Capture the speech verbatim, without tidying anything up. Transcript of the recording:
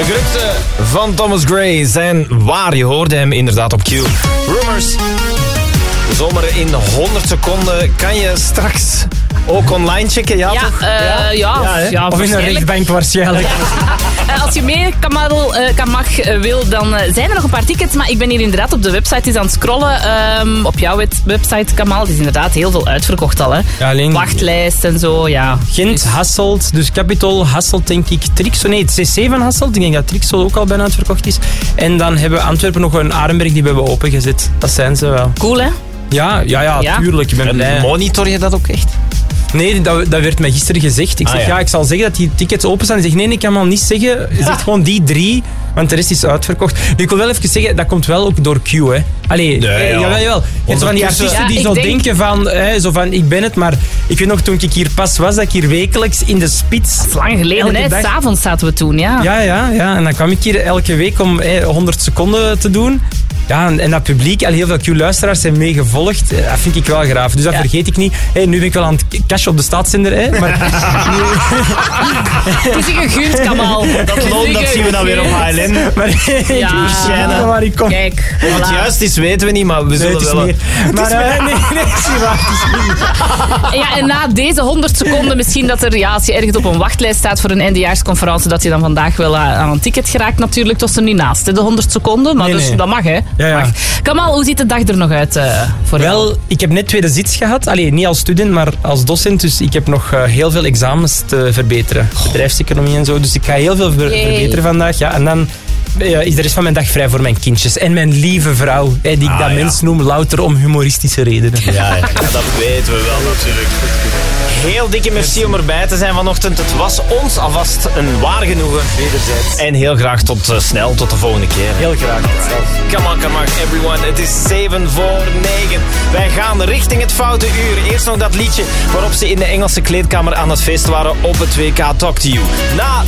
Geruchten van Thomas Gray zijn waar. Je hoorde hem inderdaad op Q. Rumors. Zomaar in honderd seconden kan je straks ook online checken, ja, ja, toch? Uh, ja, ja, ja, of in een rechtbank waarschijnlijk. Ja. Als je mee Kamal, uh, kan mag uh, wil, dan uh, zijn er nog een paar tickets. Maar ik ben hier inderdaad op de website eens aan het scrollen. Um, op jouw website, Kamal. Het is inderdaad heel veel uitverkocht al. Hè. Ja, alleen wachtlijst en zo, ja. Gent, Hasselt, dus Capitol, Hasselt denk ik. Trixo, nee, het C C van Hasselt. Ik denk dat Trixo ook al bijna uitverkocht is. En dan hebben we Antwerpen nog een Arenberg die we hebben opengezet. Dat zijn ze wel. Cool, hè? Ja, ja, ja, ja. tuurlijk. Ik ben en blij. Monitor je dat ook echt? Nee, dat, dat werd mij gisteren gezegd. Ik zeg, ah, ja. ja, ik zal zeggen dat die tickets open staan. Hij zegt, nee, ik kan maar niet zeggen. Je zegt gewoon die drie, want de rest is uitverkocht. Nu, ik wil wel even zeggen, dat komt wel ook door Q, hè. Allee, nee, eh, ja. jawel, jawel. Je hebt zo van die artiesten ja, die zo denk... denken van, eh, zo van, ik ben het, maar ik weet nog, toen ik hier pas was, dat ik hier wekelijks in de spits... Dat is lang geleden, hè. S'avonds zaten we toen, ja. Ja, ja, ja. En dan kwam ik hier elke week om eh, honderd seconden te doen. Ja, en, en dat publiek, al heel veel Q-luisteraars zijn meegevolgd. Dat vind ik wel graaf. Dus dat ja. vergeet ik niet. Hey, nu ben ik wel aan het cashen op de staatszender. Hè, maar nu... Het is een gegund, Kamal. Dat loon, dat zien we dan weer op H L N. Maar ja, waar ik kom. Kijk. Wat het juist is, weten we niet, maar we zullen nee, wel... Meer. Maar uh, nee, nee, het is niet waar. Het is niet. Ja, en na deze honderd seconden misschien dat er, ja, als je ergens op een wachtlijst staat voor een eindejaarsconferentie, dat je dan vandaag wel aan een ticket geraakt natuurlijk. Dat is er niet naast, hè, de honderd seconden. Maar nee, dus nee. dat mag, hè. Ja, ja. Mag. Kamal, hoe ziet de dag er nog uit uh, voor Wel, jou? ik heb net tweede zits gehad. Allee, niet als student, maar als docent. Dus ik heb nog uh, heel veel examens te verbeteren. Bedrijfseconomie en zo. Dus ik ga heel veel ver- verbeteren vandaag. Ja, en dan uh, is de rest van mijn dag vrij voor mijn kindjes. En mijn lieve vrouw, hè, die ik ah, dat ja. mens noem, louter om humoristische redenen. Ja, ja, dat weten we wel natuurlijk. Heel dikke merci om erbij te zijn vanochtend. Het was ons alvast een waar genoegen. Wederzijds. En heel graag tot uh, snel, tot de volgende keer. Heel graag. Come on, come on, everyone. Het is zeven voor negen. Wij gaan richting het foute uur. Eerst nog dat liedje waarop ze in de Engelse kleedkamer aan het feest waren op het W K Talk to You. Na